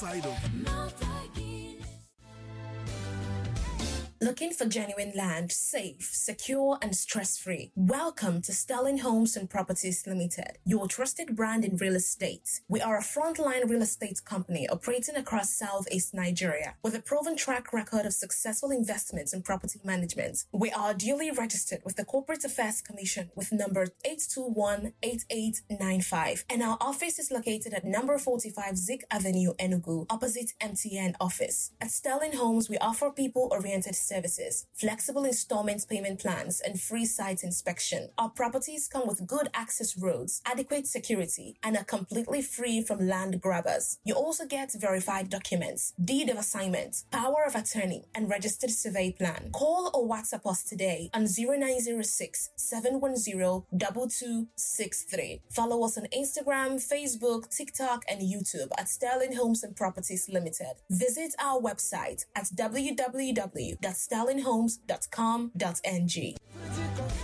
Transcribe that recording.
Side of Looking for genuine land, safe, secure, and stress-free? Welcome to Sterling Homes and Properties Limited, your trusted brand in real estate. We are a frontline real estate company operating across Southeast Nigeria with a proven track record of successful investments in property management. We are duly registered with the Corporate Affairs Commission with number 821-8895, and our office is located at number 45 Zik Avenue, Enugu, opposite MTN office. At Sterling Homes, we offer people-oriented services, flexible installment payment plans, and free site inspection. Our properties come with good access roads, adequate security, and are completely free from land grabbers. You also get verified documents, deed of assignment, power of attorney, and registered survey plan. Call or WhatsApp us today on 0906-710-2263. Follow us on Instagram, Facebook, TikTok, and YouTube at Sterling Homes and Properties Limited. Visit our website at www.sterlinghomes.com.ng.